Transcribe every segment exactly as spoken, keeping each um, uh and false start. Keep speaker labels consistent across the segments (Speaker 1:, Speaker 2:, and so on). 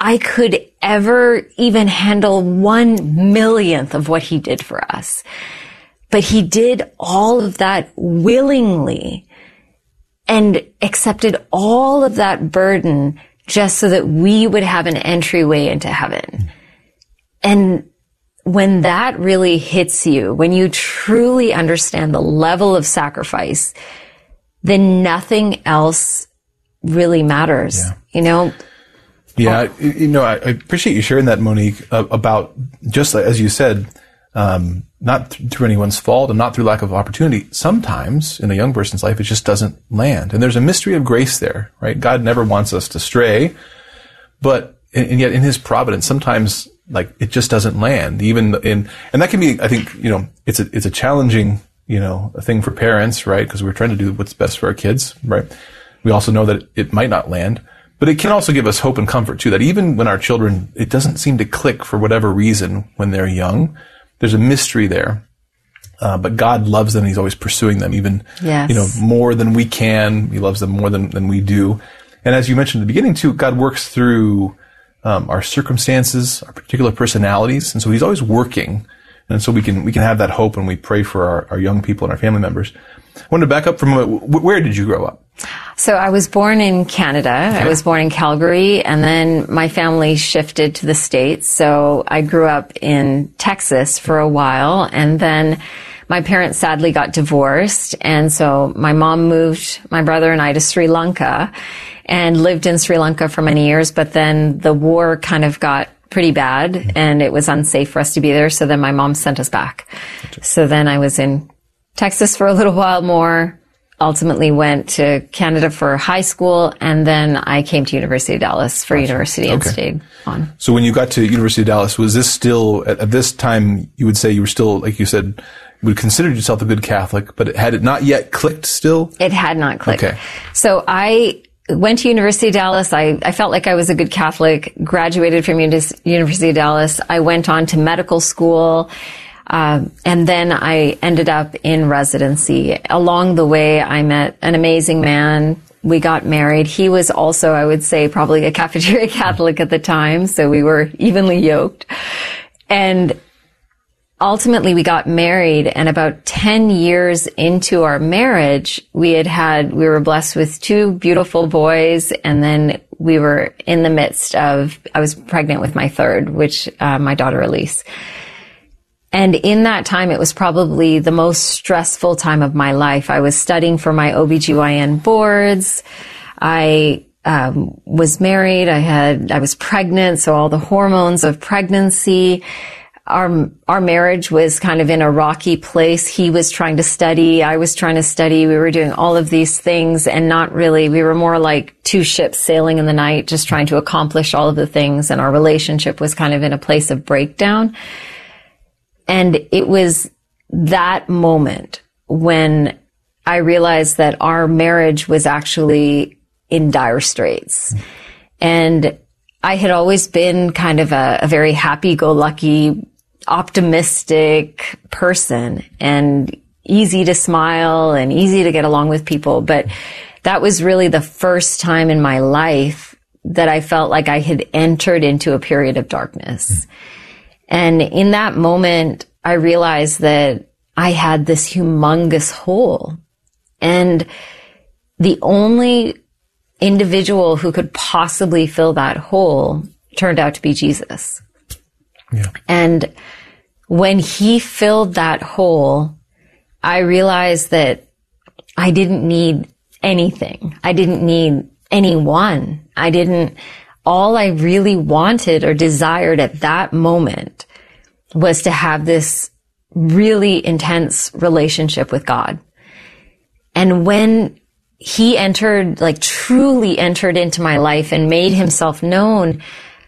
Speaker 1: I could ever even handle one millionth of what he did for us. But he did all of that willingly and accepted all of that burden just so that we would have an entryway into heaven. And when that really hits you, when you truly understand the level of sacrifice, then nothing else really matters, yeah. you know?
Speaker 2: Yeah, oh. you know, I appreciate you sharing that, Monique, uh, about just as you said, um, not th- through anyone's fault and not through lack of opportunity. Sometimes in a young person's life, it just doesn't land. And there's a mystery of grace there, right? God never wants us to stray, but, and, and yet in his providence, sometimes like it just doesn't land even in, and that can be, I think, you know, it's a, it's a challenging, you know, a thing for parents, right? Because we're trying to do what's best for our kids, right? We also know that it might not land, but it can also give us hope and comfort too, that even when our children, it doesn't seem to click for whatever reason when they're young, there's a mystery there. Uh, but God loves them. He's always pursuing them, even,
Speaker 1: yes.
Speaker 2: you know, more than we can. He loves them more than, than we do. And as you mentioned at the beginning too, God works through, um, our circumstances, our particular personalities. And so he's always working. And so we can, we can have that hope when we pray for our, our young people and our family members. I wanted to back up from, where did you grow up?
Speaker 1: So I was born in Canada. Okay. I was born in Calgary, and then my family shifted to the States. So I grew up in Texas for a while, and then my parents sadly got divorced. And so my mom moved my brother and I to Sri Lanka and lived in Sri Lanka for many years. But then the war kind of got pretty bad and it was unsafe for us to be there. So then my mom sent us back. Gotcha. So then I was in Texas for a little while more, ultimately went to Canada for high school, and then I came to University of Dallas for gotcha. university and okay. stayed on.
Speaker 2: So when you got to University of Dallas, was this still, at, at this time, you would say you were still, like you said, you would consider yourself a good Catholic, but it, had it not yet clicked still?
Speaker 1: It had not clicked.
Speaker 2: Okay.
Speaker 1: So I went to University of Dallas. I, I felt like I was a good Catholic, graduated from University of Dallas. I went on to medical school. Uh, and then I ended up in residency. Along the way, I met an amazing man. We got married. He was also, I would say, probably a cafeteria Catholic at the time, so we were evenly yoked. And ultimately, we got married, and about ten years into our marriage, we had had, we were blessed with two beautiful boys, and then we were in the midst of, I was pregnant with my third, which, uh, my daughter Elise. And in that time, it was probably the most stressful time of my life. I was studying for my O B G Y N boards. I um, was married. I had, I was pregnant, so all the hormones of pregnancy. Our, our marriage was kind of in a rocky place. He was trying to study. I was trying to study. We were doing all of these things and not really, we were more like two ships sailing in the night, just trying to accomplish all of the things. And our relationship was kind of in a place of breakdown. And it was that moment when I realized that our marriage was actually in dire straits. And I had always been kind of a, a very happy-go-lucky, optimistic person and easy to smile and easy to get along with people. But that was really the first time in my life that I felt like I had entered into a period of darkness. And in that moment, I realized that I had this humongous hole. And the only individual who could possibly fill that hole turned out to be Jesus.
Speaker 2: Yeah.
Speaker 1: And when he filled that hole, I realized that I didn't need anything. I didn't need anyone. I didn't, all I really wanted or desired at that moment was to have this really intense relationship with God. And when he entered, like truly entered into my life and made himself known,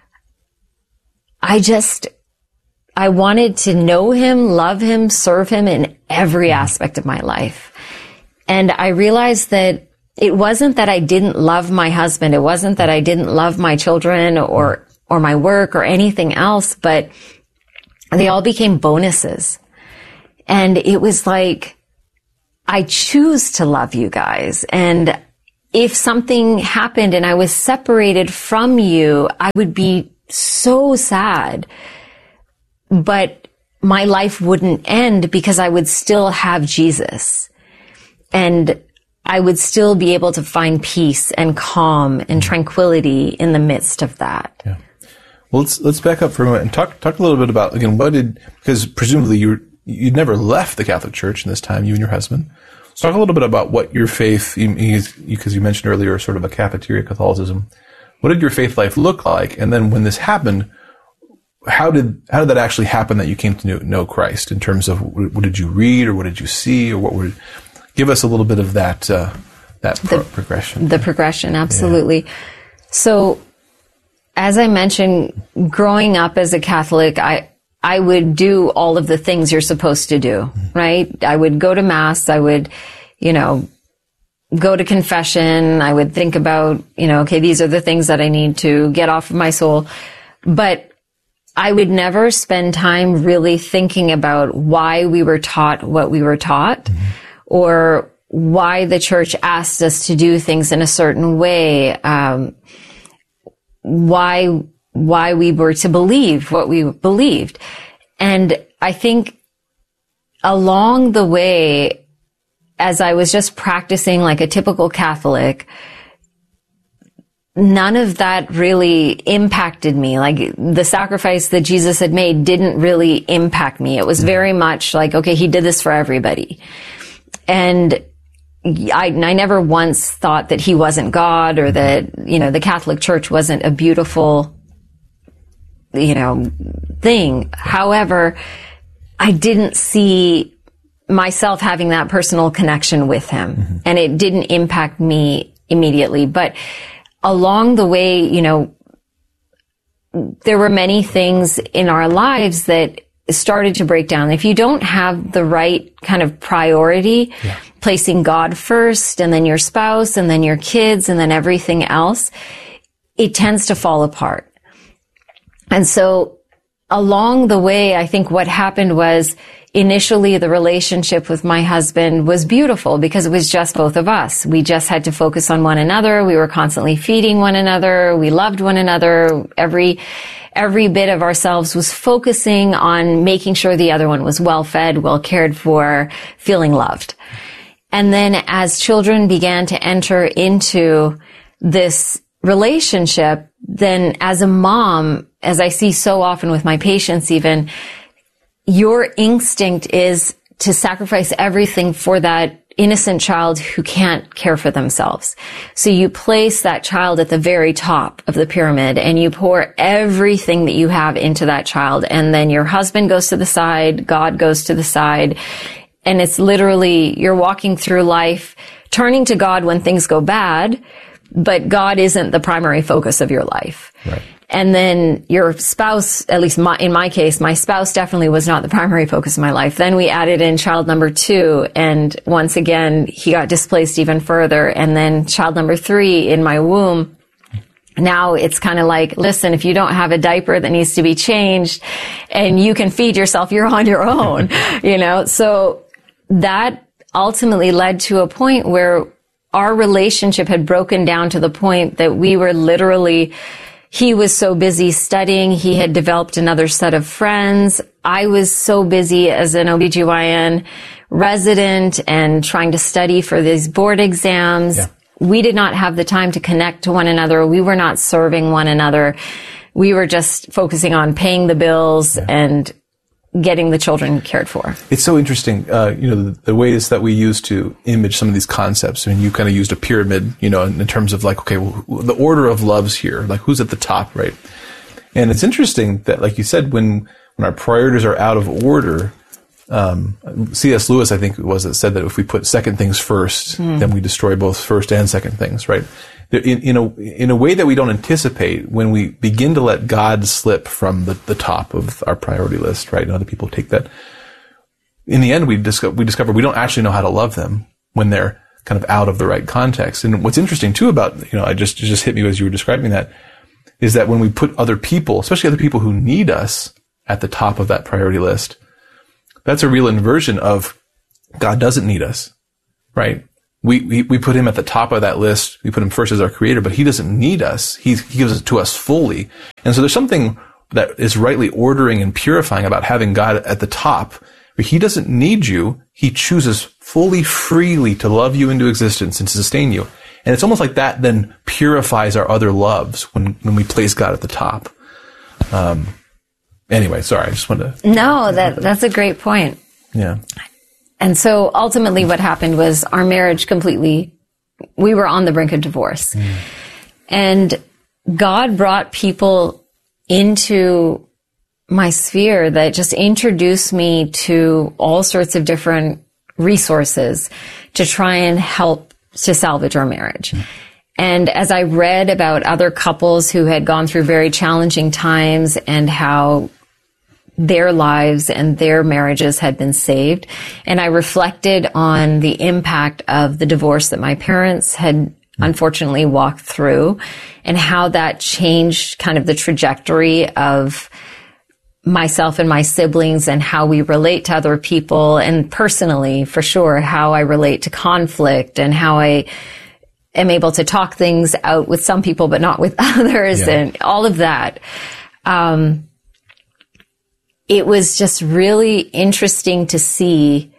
Speaker 1: I just, I wanted to know him, love him, serve him in every aspect of my life. And I realized that it wasn't that I didn't love my husband. It wasn't that I didn't love my children or, or my work or anything else, but they all became bonuses. And it was like, I choose to love you guys. And if something happened and I was separated from you, I would be so sad. But my life wouldn't end because I would still have Jesus. And I would still be able to find peace and calm and tranquility in the midst of that.
Speaker 2: Yeah. Well, let's let's back up for a moment and talk talk a little bit about, again, what did, because presumably you you'd never left the Catholic Church in this time, you and your husband. So talk a little bit about what your faith, because you, you mentioned earlier sort of a cafeteria Catholicism. What did your faith life look like? And then when this happened, how did how did that actually happen that you came to know, know Christ, in terms of what did you read or what did you see, or what would give us a little bit of that uh, that pro- the, progression?
Speaker 1: The progression, absolutely. Yeah. So, as I mentioned, growing up as a Catholic, I I would do all of the things you're supposed to do, mm-hmm. right? I would go to Mass. I would, you know, go to confession. I would think about, you know, okay, these are the things that I need to get off of my soul. But I would never spend time really thinking about why we were taught what we were taught, mm-hmm. or why the church asked us to do things in a certain way, um, why why we were to believe what we believed. And I think along the way, as I was just practicing like a typical Catholic, none of that really impacted me. Like, the sacrifice that Jesus had made didn't really impact me. It was very much like, okay, he did this for everybody. And I, I never once thought that he wasn't God, or that, you know, the Catholic Church wasn't a beautiful, you know, thing. However, I didn't see myself having that personal connection with him, mm-hmm. and it didn't impact me immediately. But along the way, you know, there were many things in our lives that started to break down. If you don't have the right kind of priority, yeah. placing God first, and then your spouse, and then your kids, and then everything else, it tends to fall apart. And so along the way, I think what happened was, initially the relationship with my husband was beautiful because it was just both of us. We just had to focus on one another. We were constantly feeding one another. We loved one another. Every, every bit of ourselves was focusing on making sure the other one was well fed, well cared for, feeling loved. And then as children began to enter into this relationship, then as a mom, as I see so often with my patients even, your instinct is to sacrifice everything for that innocent child who can't care for themselves. So you place that child at the very top of the pyramid, and you pour everything that you have into that child. And then your husband goes to the side, God goes to the side. And it's literally, you're walking through life, turning to God when things go bad, but God isn't the primary focus of your life.
Speaker 2: Right.
Speaker 1: And then your spouse, at least my, in my case, my spouse definitely was not the primary focus of my life. Then we added in child number two, and once again, he got displaced even further. And then child number three in my womb. Now it's kind of like, listen, if you don't have a diaper that needs to be changed and you can feed yourself, you're on your own, you know? So that ultimately led to a point where our relationship had broken down to the point that we were literally, he was so busy studying. He had developed another set of friends. I was so busy as an O B G Y N resident and trying to study for these board exams. Yeah. We did not have the time to connect to one another. We were not serving one another. We were just focusing on paying the bills yeah. and getting the children cared for.
Speaker 2: It's so interesting, uh, you know, the, the ways that we use to image some of these concepts. I mean, you kind of used a pyramid, you know, in, in terms of like, okay, well, the order of loves here, like who's at the top, right? And it's interesting that, like you said, when, when our priorities are out of order, um, C S Lewis, I think it was, that said that if we put second things first, mm. then we destroy both first and second things, right? In, in a, in a way that we don't anticipate, when we begin to let God slip from the, the top of our priority list, right? And other people take that. In the end, we discover, we discover we don't actually know how to love them when they're kind of out of the right context. And what's interesting too about, you know, I just, it just hit me as you were describing that, is that when we put other people, especially other people who need us, at the top of that priority list, that's a real inversion of God doesn't need us, right? we, we, we put him at the top of that list. We put him first as our creator, but he doesn't need us. He's, he gives it to us fully. And so there's something that is rightly ordering and purifying about having God at the top, where he doesn't need you. He chooses fully, freely to love you into existence and to sustain you. And it's almost like that then purifies our other loves when, when we place God at the top. Um, anyway, sorry, I just wanted to.
Speaker 1: No, that, that's a great point.
Speaker 2: Yeah.
Speaker 1: And so ultimately what happened was our marriage completely, we were on the brink of divorce. Mm. And God brought people into my sphere that just introduced me to all sorts of different resources to try and help to salvage our marriage. Mm. And as I read about other couples who had gone through very challenging times and how their lives and their marriages had been saved, and I reflected on the impact of the divorce that my parents had unfortunately walked through and how that changed kind of the trajectory of myself and my siblings and how we relate to other people, and personally, for sure, how I relate to conflict and how I am able to talk things out with some people, but not with others, yeah. and all of that. Um, it was just really interesting to see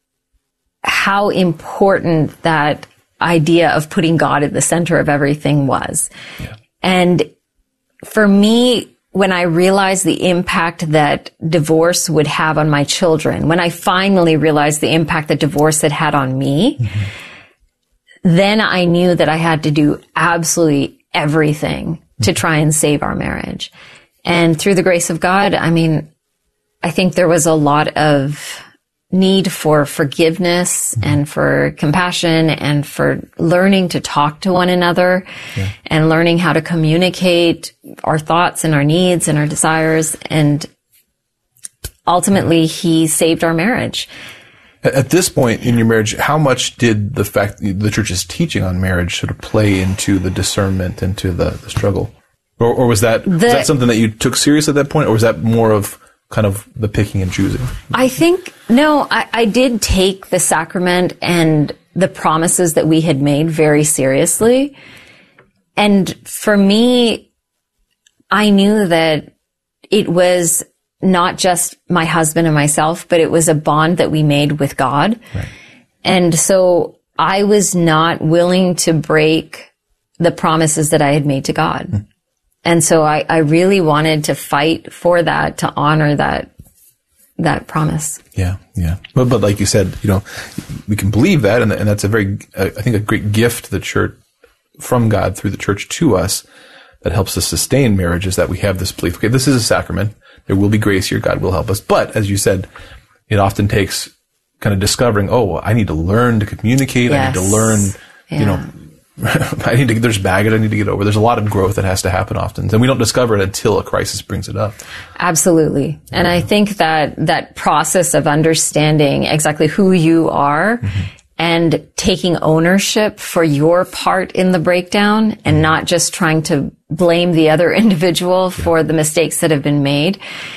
Speaker 1: how important that idea of putting God at the center of everything was. Yeah. And for me, when I realized the impact that divorce would have on my children, when I finally realized the impact that divorce had had on me, mm-hmm. then I knew that I had to do absolutely everything mm-hmm. to try and save our marriage. And through the grace of God, I mean, I think there was a lot of need for forgiveness mm-hmm. and for compassion and for learning to talk to one another yeah. and learning how to communicate our thoughts and our needs and our desires. And ultimately, he saved our marriage.
Speaker 2: At this point in your marriage, how much did the fact the church's teaching on marriage sort of play into the discernment, into the, the struggle? Or, or was that the, was that something that you took serious at that point, or was that more of kind of the picking and choosing?
Speaker 1: I think, no, I, I did take the sacrament and the promises that we had made very seriously. And for me, I knew that it was not just my husband and myself, but it was a bond that we made with God. Right. And so I was not willing to break the promises that I had made to God. Mm. And so I, I really wanted to fight for that, to honor that, that promise.
Speaker 2: Yeah, yeah. But, but like you said, you know, we can believe that, and, and that's a very, I think, a great gift to the church, from God through the church to us, that helps us sustain marriages, that we have this belief. Okay, this is a sacrament. There will be grace here. God will help us. But as you said, it often takes kind of discovering, oh, well, I need to learn to communicate. Yes. I need to learn, yeah. you know, I need to, there's baggage I need to get over. There's a lot of growth that has to happen often. And we don't discover it until a crisis brings it up.
Speaker 1: Absolutely. And yeah. I think that that process of understanding exactly who you are mm-hmm. and taking ownership for your part in the breakdown and mm-hmm. not just trying to blame the other individual yeah. for the mistakes that have been made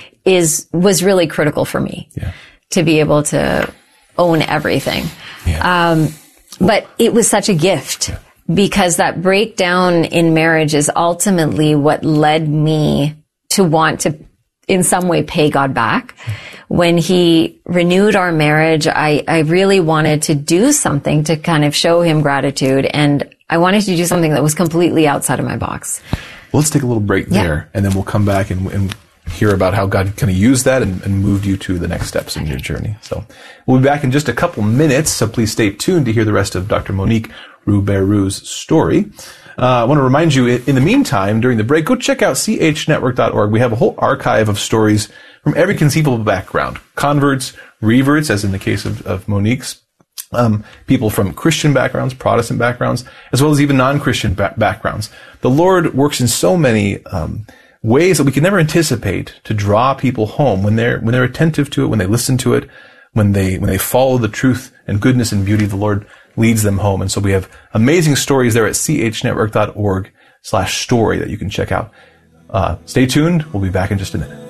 Speaker 1: is, was really critical for me yeah. to be able to own everything. Yeah. Um, but it was such a gift. Yeah. Because that breakdown in marriage is ultimately what led me to want to, in some way, pay God back. When he renewed our marriage, I, I really wanted to do something to kind of show him gratitude. And I wanted to do something that was completely outside of my box.
Speaker 2: Well, let's take a little break yeah. there, and then we'll come back and, and hear about how God kind of used that and, and moved you to the next steps in your journey. So we'll be back in just a couple minutes, so please stay tuned to hear the rest of Doctor Monique Rouxberoux's story. Uh, I want to remind you, in the meantime, during the break, go check out c h network dot org. We have a whole archive of stories from every conceivable background. Converts, reverts, as in the case of, of Monique's, um, people from Christian backgrounds, Protestant backgrounds, as well as even non-Christian ba- backgrounds. The Lord works in so many um, ways that we can never anticipate to draw people home when they're when they're attentive to it, when they listen to it, when they when they follow the truth and goodness and beauty of the Lord leads them home. And so we have amazing stories there at c h network dot org slash story that you can check out. Uh, stay tuned. We'll be back in just a minute.